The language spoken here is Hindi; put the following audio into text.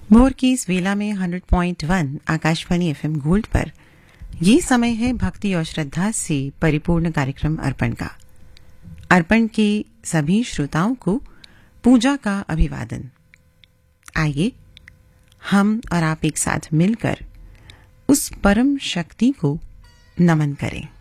भोर की इस वेला में 100.1 आकाशवाणी एफएम गोल्ड पर ये समय है भक्ति और श्रद्धा से परिपूर्ण कार्यक्रम अर्पण का। अर्पण के सभी श्रोताओं को पूजा का अभिवादन। आइए हम और आप एक साथ मिलकर उस परम शक्ति को नमन करें।